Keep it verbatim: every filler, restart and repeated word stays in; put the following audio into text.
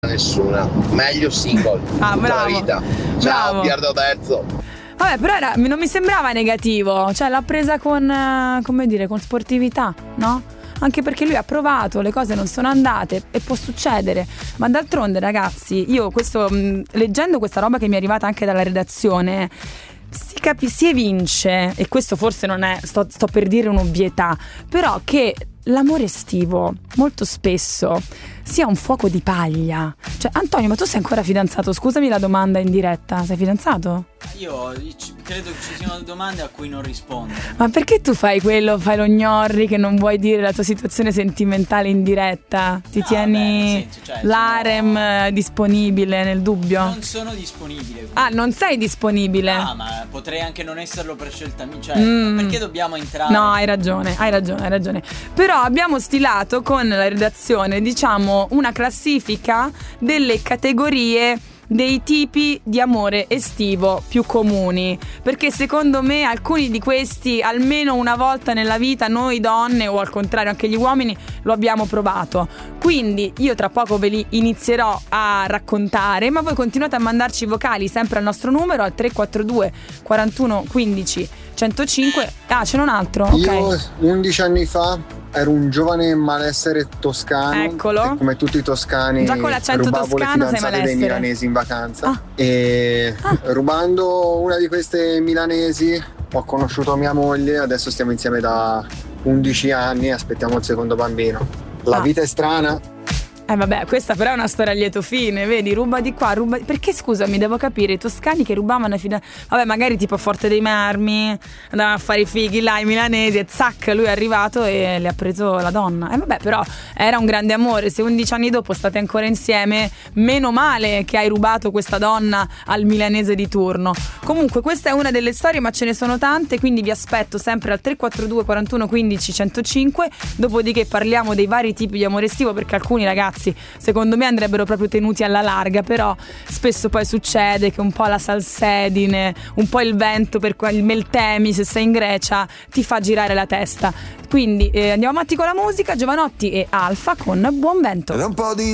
Nessuna, meglio single. Ah, tutta bravo. la vita. Ciao, Bravo. Pierdo Terzo. Vabbè, però era, non mi sembrava negativo, cioè l'ha presa con, eh, come dire, con sportività, no? Anche perché lui ha provato, le cose non sono andate e può succedere. Ma d'altronde, ragazzi, io questo mh, leggendo questa roba che mi è arrivata anche dalla redazione, si capi, si evince, e questo forse non è, sto, sto per dire un'ovvietà, però che l'amore estivo molto spesso sia un fuoco di paglia. Cioè, Antonio, ma tu sei ancora fidanzato? Scusami la domanda in diretta, sei fidanzato? Io credo che ci siano domande a cui non rispondere. Ma perché tu fai quello, fai lo gnorri che non vuoi dire la tua situazione sentimentale in diretta? Ti No, tieni beh, nel senso, cioè, l'harem sono... disponibile nel dubbio? Non sono disponibile. Ah, non sei disponibile? Ah, ma potrei anche non esserlo per scelta mia. Cioè, Mm. perché dobbiamo entrare? No, hai ragione, hai ragione, hai ragione. Però abbiamo stilato con la redazione, diciamo, una classifica delle categorie dei tipi di amore estivo più comuni, perché secondo me alcuni di questi almeno una volta nella vita noi donne, o al contrario anche gli uomini, lo abbiamo provato. Quindi io tra poco ve li inizierò a raccontare, ma voi continuate a mandarci vocali sempre al nostro numero al tre quattro due quarantuno quindici centocinque. Ah, c'è un altro? Ok. Io undici anni fa ero un giovane malessere toscano. Eccolo. E come tutti i toscani Già con l'accento rubavo toscano le sei fidanzate dei malessere. milanesi in vacanza. Ah. E Ah. rubando una di queste milanesi ho conosciuto mia moglie. Adesso stiamo insieme da undici anni e aspettiamo il secondo bambino. La Ah. vita è strana. Eh vabbè, questa però è una storia a lieto fine, vedi, ruba di qua, ruba di... Perché scusami, devo capire, i toscani che rubavano fino a... Vabbè, magari tipo a Forte dei Marmi, andavano a fare i fighi là, i milanesi, e zac, lui è arrivato e le ha preso la donna. Eh vabbè, però era un grande amore, se undici anni dopo state ancora insieme, meno male che hai rubato questa donna al milanese di turno. Comunque questa è una delle storie, ma ce ne sono tante, quindi vi aspetto sempre al tre quattro due quarantuno quindici centocinque, dopodiché parliamo dei vari tipi di amore estivo, perché alcuni ragazzi secondo me andrebbero proprio tenuti alla larga, però spesso poi succede che un po' la salsedine, un po' il vento, per il Meltemi se sei in Grecia, ti fa girare la testa. Quindi eh, andiamo avanti con la musica, Giovanotti e Alfa con Buon Vento. Ed è un po' di